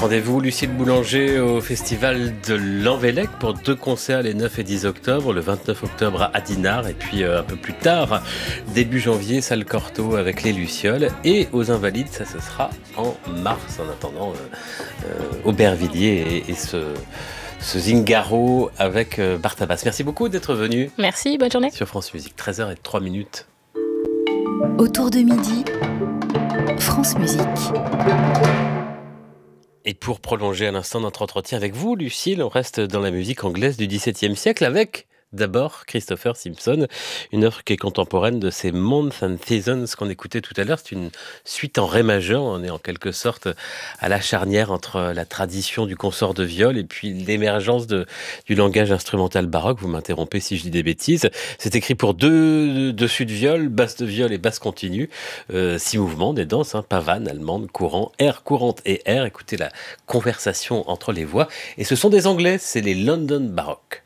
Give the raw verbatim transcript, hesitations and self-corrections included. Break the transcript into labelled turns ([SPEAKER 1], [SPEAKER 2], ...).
[SPEAKER 1] Rendez-vous Lucille Boulanger au festival de l'Envélec pour deux concerts les neuf et dix octobre. Le vingt-neuf octobre à Dinard et puis euh, un peu plus tard, début janvier, salle Cortot avec les Lucioles. Et aux Invalides, ça ce sera en mars en attendant euh, euh, Aubervilliers et, et ce, ce Zingaro avec euh, Bartabas. Merci beaucoup d'être venu.
[SPEAKER 2] Merci, bonne journée.
[SPEAKER 1] Sur France Musique, treize heures zéro trois minutes.
[SPEAKER 3] Autour de midi, France Musique.
[SPEAKER 1] Et pour prolonger à l'instant notre entretien avec vous, Lucille, on reste dans la musique anglaise du dix-septième siècle avec d'abord Christopher Simpson, une œuvre qui est contemporaine de ces Months and Seasons qu'on écoutait tout à l'heure. C'est une suite en ré majeur. On est en quelque sorte à la charnière entre la tradition du consort de viol et puis l'émergence de, du langage instrumental baroque. Vous m'interrompez si je dis des bêtises. C'est écrit pour deux, deux suites de viol, basse de viol et basse continue. Euh, six mouvements, des danses, hein, pavane, allemande, courant, air courante et air. Écoutez la conversation entre les voix. Et ce sont des Anglais, c'est les London Baroque.